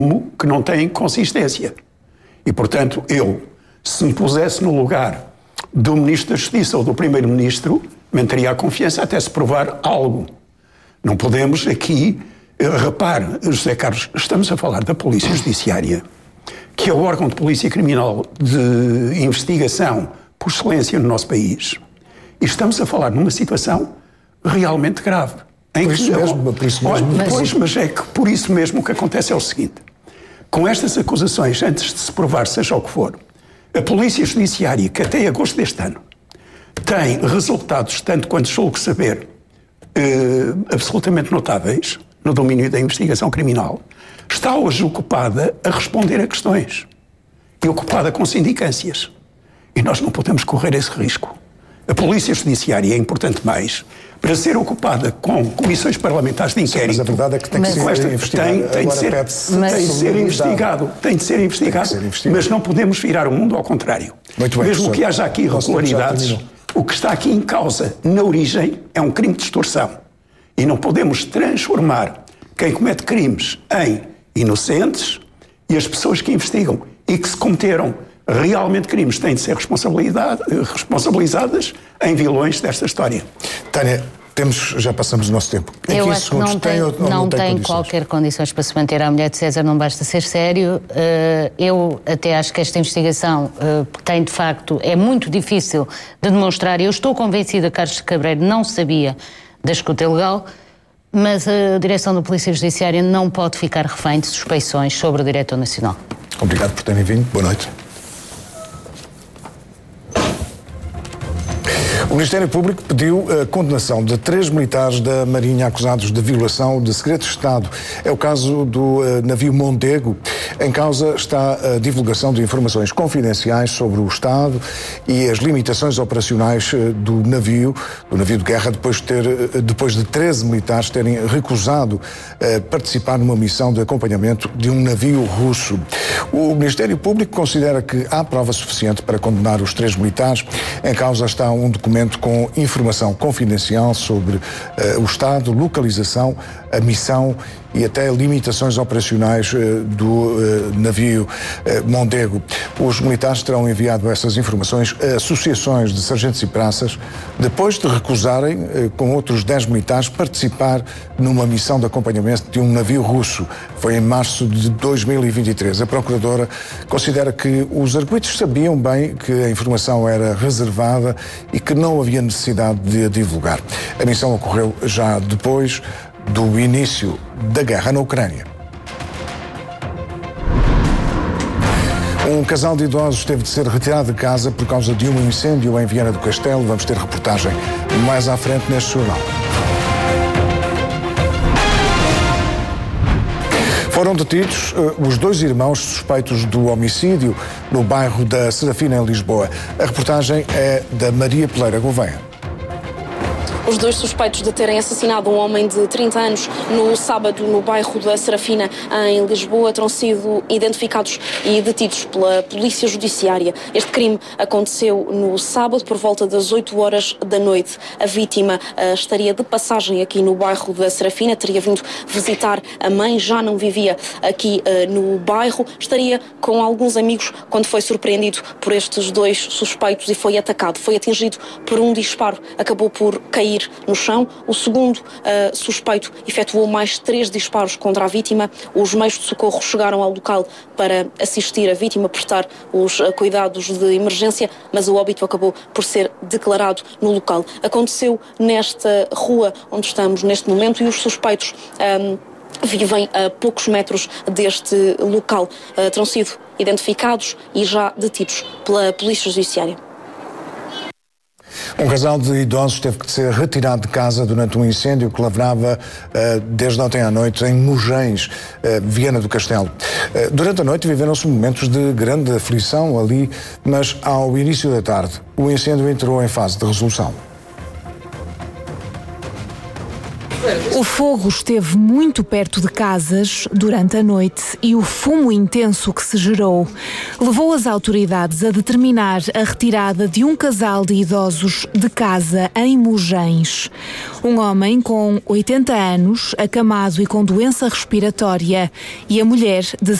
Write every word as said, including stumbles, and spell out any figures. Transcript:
que não têm consistência. E, portanto, eu, se me pusesse no lugar do Ministro da Justiça ou do Primeiro-Ministro, manteria a confiança até se provar algo. Não podemos aqui... Repare, José Carlos, estamos a falar da Polícia Judiciária, que é o órgão de polícia criminal de investigação por excelência no nosso país. E estamos a falar numa situação realmente grave. Em por, isso que, mesmo, por isso mesmo. Olha, pois, mas é que por isso mesmo o que acontece é o seguinte. Com estas acusações, antes de se provar seja o que for, a Polícia Judiciária, que até agosto deste ano tem resultados, tanto quanto julgo saber, eh, absolutamente notáveis no domínio da investigação criminal, está hoje ocupada a responder a questões. E ocupada com sindicâncias. E nós não podemos correr esse risco. A Polícia Judiciária é importante mais para ser ocupada com comissões parlamentares de inquérito. Sim, mas a verdade é que tem que ser esta, investigado. Tem, tem, de ser, mas... tem de ser investigado. Tem de ser investigado. Tem ser investigado. Mas não podemos virar o mundo ao contrário. Muito bem, mesmo professor. que haja aqui irregularidades, o que está aqui em causa, na origem, é um crime de extorsão. E não podemos transformar quem comete crimes em inocentes e as pessoas que investigam e que se cometeram realmente crimes têm de ser responsabilizadas em vilões desta história. Tânia, temos, já passamos o nosso tempo. Em Eu acho que não tem, tem, ou, não não tem, tem condições? qualquer condições para se manter. A mulher de César não basta ser sério. Eu até acho que esta investigação tem, de facto, é muito difícil de demonstrar. Eu estou convencida que Carlos Cabreiro não sabia da escuta ilegal, mas a direção da Polícia Judiciária não pode ficar refém de suspeições sobre o diretor nacional. Obrigado por terem vindo. Boa noite. O Ministério Público pediu a condenação de três militares da Marinha acusados de violação de segredo de Estado. É o caso do uh, navio Mondego. Em causa está a divulgação de informações confidenciais sobre o Estado e as limitações operacionais uh, do navio, do navio de guerra, depois de, ter, uh, depois de treze militares terem recusado uh, participar numa missão de acompanhamento de um navio russo. O Ministério Público considera que há prova suficiente para condenar os três militares. Em causa está um documento com informação confidencial sobre uh, o estado, localização, a missão e até limitações operacionais uh, do uh, navio uh, Mondego. Os militares terão enviado essas informações a associações de sargentos e praças, depois de recusarem, uh, com outros dez militares, participar numa missão de acompanhamento de um navio russo. Foi em março de dois mil e vinte e três. A Procuradora considera que os arguidos sabiam bem que a informação era reservada e que não havia necessidade de a divulgar. A missão ocorreu já depois do início da guerra na Ucrânia. Um casal de idosos teve de ser retirado de casa por causa de um incêndio em Viana do Castelo. Vamos ter reportagem mais à frente neste jornal. Foram detidos uh, os dois irmãos suspeitos do homicídio no bairro da Serafina, em Lisboa. A reportagem é da Maria Peleira Gouveia. Os dois suspeitos de terem assassinado um homem de trinta anos no sábado no bairro da Serafina, em Lisboa, terão sido identificados e detidos pela Polícia Judiciária. Este crime aconteceu no sábado por volta das oito horas da noite. A vítima uh, estaria de passagem aqui no bairro da Serafina, teria vindo visitar a mãe, já não vivia aqui uh, no bairro, estaria com alguns amigos quando foi surpreendido por estes dois suspeitos e foi atacado. Foi atingido por um disparo, acabou por cair no chão. O segundo uh, suspeito efetuou mais três disparos contra a vítima. Os meios de socorro chegaram ao local para assistir a vítima, prestar os uh, cuidados de emergência, mas o óbito acabou por ser declarado no local. Aconteceu nesta rua onde estamos neste momento e os suspeitos um, vivem a poucos metros deste local. Uh, terão sido identificados e já detidos pela Polícia Judiciária. Um casal de idosos teve que ser retirado de casa durante um incêndio que lavrava uh, desde ontem à noite em Mugens, uh, Viana do Castelo. Uh, durante a noite viveram-se momentos de grande aflição ali, mas ao início da tarde o incêndio entrou em fase de resolução. O fogo esteve muito perto de casas durante a noite e o fumo intenso que se gerou levou as autoridades a determinar a retirada de um casal de idosos de casa em Mugens. Um homem com oitenta anos, acamado e com doença respiratória, e a mulher de